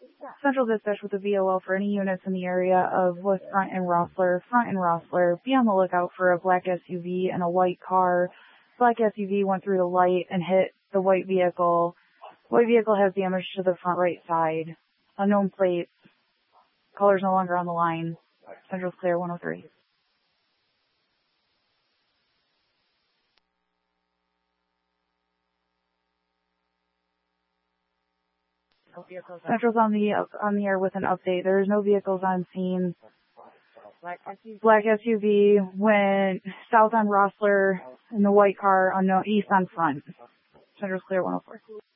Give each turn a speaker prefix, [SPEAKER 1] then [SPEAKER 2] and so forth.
[SPEAKER 1] Central Dispatch with a VOL for any units in the area of with Front and Rossler. Be on the lookout for a black SUV and a white car. Black SUV went through the light and hit the white vehicle. White vehicle has damage to the front right side. Unknown plates. Caller's no longer on the line. Central's clear, 103. Central's on the air with an update. There is no vehicles on scene. Black SUV went south on Rossler in the white car, unknown east on Front. Central's clear, 104.